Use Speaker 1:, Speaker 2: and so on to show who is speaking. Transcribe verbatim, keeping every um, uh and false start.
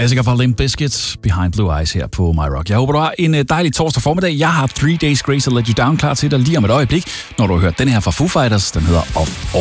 Speaker 1: Klassiker fra Limp Bizkit, Behind Blue Eyes her på My Rock. Jeg håber, du har en dejlig torsdag formiddag. Jeg har Three Days Grace to Let You Down klar til dig lige om et øjeblik, når du har hørt den her fra Foo Fighters. Den hedder Off.